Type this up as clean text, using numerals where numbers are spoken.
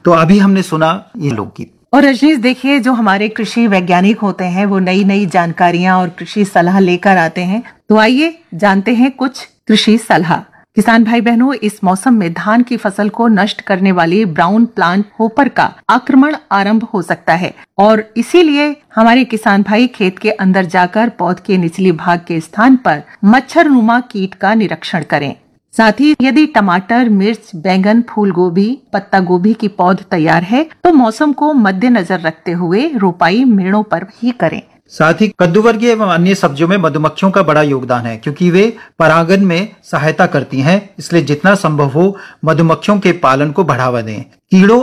तो अभी हमने सुना ये लोकगीत। और रजनीश देखिए, जो हमारे कृषि वैज्ञानिक होते हैं वो नई नई जानकारियां और कृषि सलाह लेकर आते हैं। तो आइए जानते हैं कुछ कृषि सलाह। किसान भाई बहनों, इस मौसम में धान की फसल को नष्ट करने वाली ब्राउन प्लांट होपर का आक्रमण आरंभ हो सकता है और इसीलिए हमारे किसान भाई खेत के अंदर जाकर पौध के निचली भाग के स्थान पर मच्छरनुमा कीट का निरीक्षण करें। साथ ही यदि टमाटर, मिर्च, बैंगन, फूल गोभी, पत्ता गोभी की पौध तैयार है तो मौसम को मद्देनजर रखते हुए रोपाई मेड़ों पर ही करें। साथ ही कद्दू वर्गीय एवं अन्य सब्जियों में मधुमक्खियों का बड़ा योगदान है, क्योंकि वे परागन में सहायता करती हैं। इसलिए जितना संभव हो मधुमक्खियों के पालन को बढ़ावा दें। कीड़ों